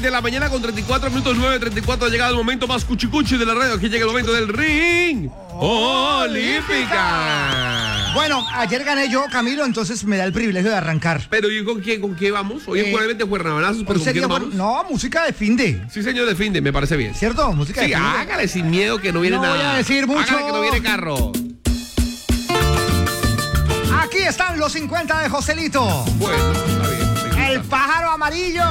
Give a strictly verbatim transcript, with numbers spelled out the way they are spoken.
de la mañana con treinta y cuatro minutos, nueve treinta y cuatro. Ha llegado el momento más cuchicuchi de la radio. Aquí llega el momento del ring olímpica. Bueno, ayer gané yo, Camilo, entonces me da el privilegio de arrancar. Pero ¿y con qué, con qué vamos? Hoy Eh, es probablemente Cuernabanazos, pero ¿con Sería quién por- vamos? No, música de fin de. Sí, señor, defiende, me parece bien. ¿Cierto? Música Sí, de fin de. hágale sin miedo que no viene No nada. voy a decir mucho. Hágale que no viene carro. Aquí están los cincuenta de Joselito. Bueno, está bien. me gusta. El pájaro amarillo.